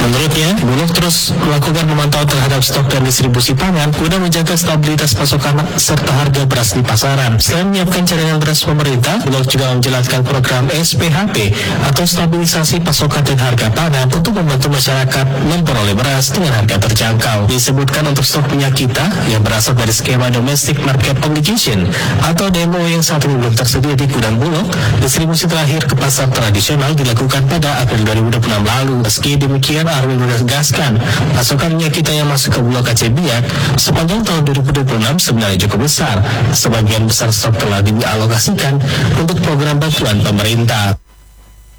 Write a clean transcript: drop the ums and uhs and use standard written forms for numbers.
Menurutnya, Bulog terus melakukan pemantauan terhadap stok dan distribusi pangan guna menjaga stabilitas pasokan serta harga beras di pasaran. Selain menyiapkan cadangan beras pemerintah, Bulog juga menjalankan program SPHP atau stabilisasi pasokan dan harga pangan untuk membantu masyarakat memperoleh beras dengan harga terjangkau. Disebutkan untuk stok minyak kita yang berasal dari skema Domestic Market Obligation atau DMO yang saat ini belum tersedia di gudang Bulog, distribusi terakhir ke pasar tradisional dilakukan pada April 2026 lalu. Meski demikian, Arwin menegaskan pasokan minyak kita yang masuk ke Bulog Aceh Biak sepanjang tahun 2026 sebenarnya cukup besar. Sebagian besar stok telah dialokasikan untuk program bantuan pemerintah.